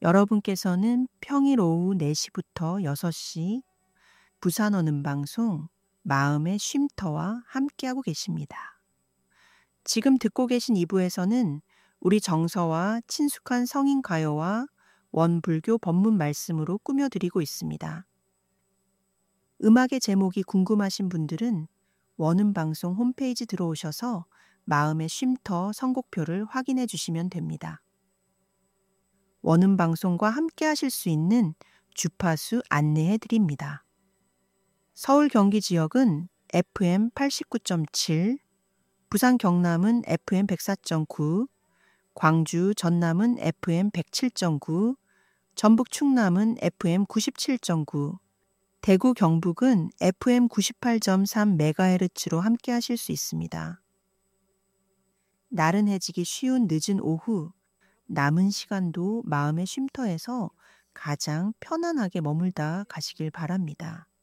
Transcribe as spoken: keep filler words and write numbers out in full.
여러분께서는 평일 오후 네 시부터 여섯 시 부산 오는 방송 마음의 쉼터와 함께하고 계십니다. 지금 듣고 계신 이 부에서는 우리 정서와 친숙한 성인 가요와 원불교 법문 말씀으로 꾸며드리고 있습니다. 음악의 제목이 궁금하신 분들은 원음 방송 홈페이지 들어오셔서 마음의 쉼터 선곡표를 확인해 주시면 됩니다. 원음 방송과 함께 하실 수 있는 주파수 안내해 드립니다. 서울 경기 지역은 에프엠 팔십구 점 칠, 부산 경남은 에프엠 백사 점 구, 광주 전남은 에프엠 백칠 점 구, 전북 충남은 에프엠 구십칠 점 구, 대구 경북은 에프엠 구십팔 점 삼 메가헤르츠로 함께 하실 수 있습니다. 나른해지기 쉬운 늦은 오후, 남은 시간도 마음의 쉼터에서 가장 편안하게 머물다 가시길 바랍니다.